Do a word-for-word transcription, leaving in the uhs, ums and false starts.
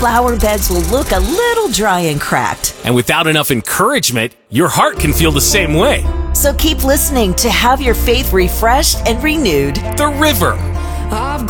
flower beds will look a little dry and cracked. And without enough encouragement, your heart can feel the same way. So keep listening to have your faith refreshed and renewed. The River. I've